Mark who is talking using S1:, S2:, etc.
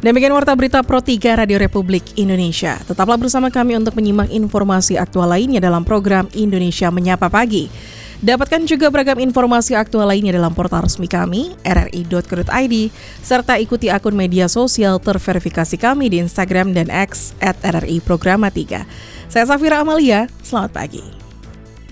S1: Demikian Warta Berita Pro 3 Radio Republik Indonesia. Tetaplah bersama kami untuk menyimak informasi aktual lainnya dalam program Indonesia Menyapa Pagi. Dapatkan juga beragam informasi aktual lainnya dalam portal resmi kami, rri.co.id, serta ikuti akun media sosial terverifikasi kami di Instagram dan X @RRI Programa 3. Saya Safira Amalia, selamat pagi.